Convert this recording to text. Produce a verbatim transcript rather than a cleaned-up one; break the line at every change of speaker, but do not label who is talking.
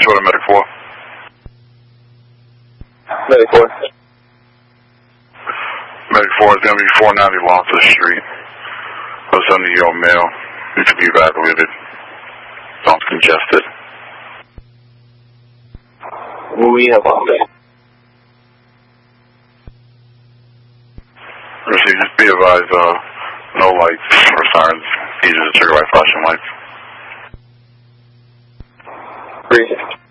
go to Medic four.
Medic four.
Medic four is going to be four ninety Loftus Street. I'll send you your mail. It should be evacuated. Sounds congested.
We have all day.
Receive, just be advised, uh, no lights or sirens. Easy to trigger by flashing lights.
Three.